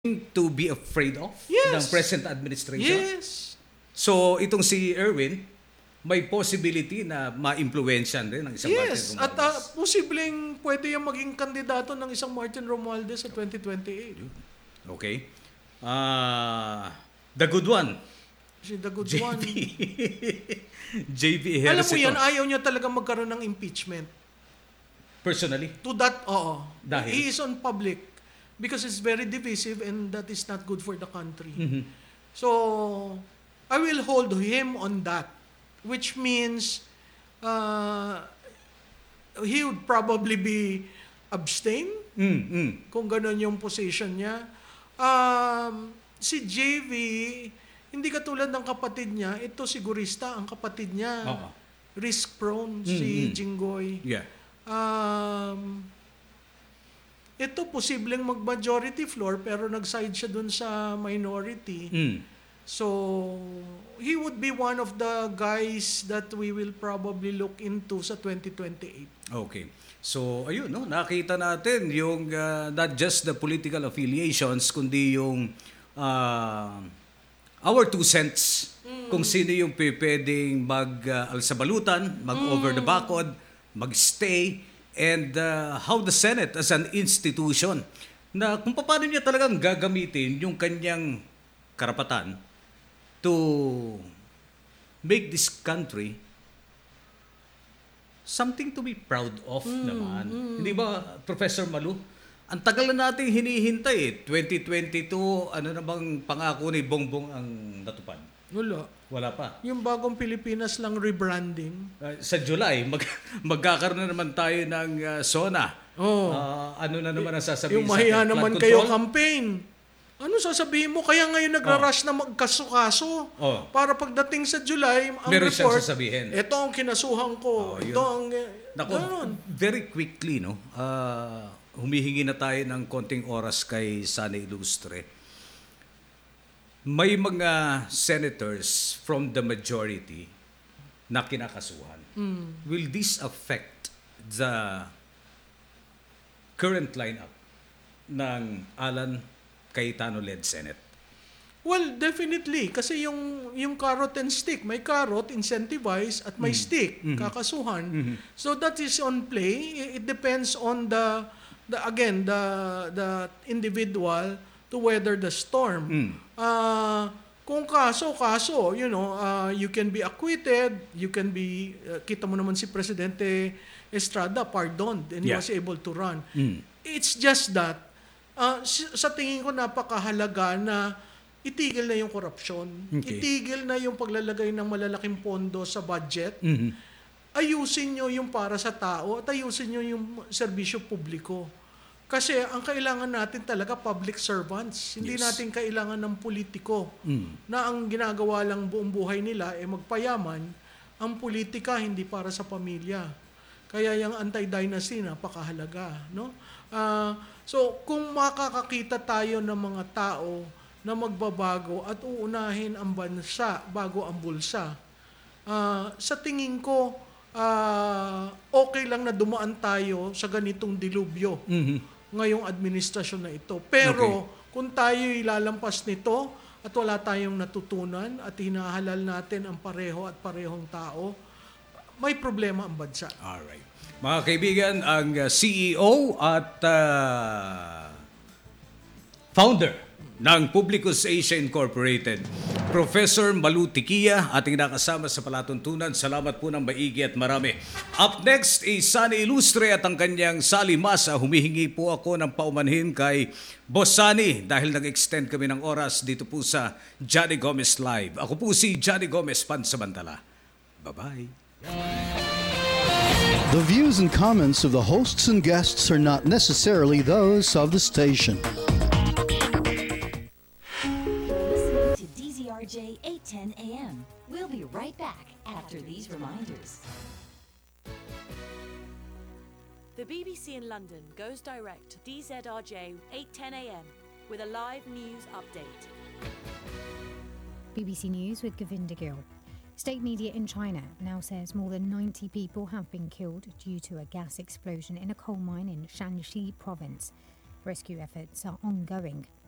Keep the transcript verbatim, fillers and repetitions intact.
to be afraid of Yes. ng present administration. Yes. So itong si Erwin, may possibility na ma-impluwensyan rin ng isang Yes. Martin At uh, Romualdez. posibleng pwede yung maging kandidato ng isang Martin Romualdez sa twenty twenty-eight. Okay. Ah, the good one. Si the good J one. B. J B Alam mo Ejercito. yan, ayaw niya talaga magkaroon ng impeachment. Personally. To that, oo. Dahil? He is on public because it's very divisive and that is not good for the country. Mhm. So, I will hold him on that, which means uh, he would probably be abstain Mm, mm. kung ganun yung position niya. Um, si J V, hindi katulad ng kapatid niya, ito sigurista ang kapatid niya. Oo. Risk-prone, si Mm-mm. Jinggoy. Yeah. Um, ito posibleng mag-majority floor pero nag-side siya dun sa minority. Mm. So, he would be one of the guys that we will probably look into sa twenty twenty-eight. Okay. So, ayun, no? Nakita natin yung uh, not just the political affiliations, kundi yung uh, our two cents kung sino yung pe- pwedeng mag-alsabalutan, mag-over the backward, mag-stay, and uh, how the Senate as an institution na kung paano niya talagang gagamitin yung kanyang karapatan to make this country something to be proud of naman. Hindi ba, Professor Malu? Ang tagal na natin hinihintay eh. twenty twenty-two, ano na bang pangako ni Bongbong ang natupad? Wala. Wala pa. Yung bagong Pilipinas lang rebranding. Uh, sa July, mag magkakaroon na naman tayo ng uh, SONA. Oh. Uh, ano na naman ang sasabihin Yung sa mahiya atin? naman Flood kayo control? campaign. Ano sasabihin mo? Kaya ngayon nagra-rush na magkaso-kaso. Oh. Para pagdating sa July, ang Meron siyang report, sasabihin. ito ang kinasuhan ko. Oh, yun. ito ang... Nako, Ganun. very quickly, no? Uh, humihingi na tayo ng konting oras kay Sunny Ilustre. May mga senators from the majority na kinakasuhan. Mm. Will this affect the current lineup ng Alan Cayetano-led Senate? Well, definitely. Kasi yung, yung carrot and stick, may carrot, incentivize, at may stick, kakasuhan. So that is on play. It depends on the, the again, the, the individual to weather the storm. Mm. Uh, kung kaso, kaso, you know, uh, you can be acquitted, you can be, uh, kita mo naman si Presidente Estrada, pardoned, and he Yeah. was able to run. Mm. It's just that, uh, sa tingin ko napakahalaga na itigil na yung korupsyon, Okay. itigil na yung paglalagay ng malalaking pondo sa budget, Mhm. ayusin nyo yung para sa tao at ayusin nyo yung serbisyo publiko. Kasi ang kailangan natin talaga public servants. Hindi Yes. natin kailangan ng politiko Mm. na ang ginagawa lang buong buhay nila ay magpayaman. Ang politika hindi para sa pamilya. Kaya yung anti-dynasty napakahalaga, no? Ah, so kung makakakita tayo ng mga tao na magbabago at uunahin ang bansa bago ang bulsa, ah, sa tingin ko ah, okay lang na dumaan tayo sa ganitong dilubyo Mhm. ngayong administrasyon na ito. Pero kung tayo ilalampas nito at wala tayong natutunan at hinahalal natin ang pareho at parehong tao, may problema ang bansa. Alright. Mga kaibigan, ang uh, C E O at uh, founder ng Publicus Asia Incorporated, Professor Malu Tiquia, ating nakasama sa palatuntunan. Salamat po ng maigi at marami. Up next is Sunny Ilustre at ang kanyang salimasa. Humihingi po ako ng paumanhin kay Boss Sunny dahil nag-extend kami ng oras dito po sa Johnny Gomez Live. Ako po si Johnny Gomez Pansamantala. Bye-bye. The views and comments of the hosts and guests are not necessarily those of the station. Listening to D Z R J eight ten A M. We'll be right back after these reminders. The B B C in London goes direct to D Z R J eight ten A M with a live news update. B B C News with Govinda Gill. State media in China now says more than ninety people have been killed due to a gas explosion in a coal mine in Shanxi province. Rescue efforts are ongoing.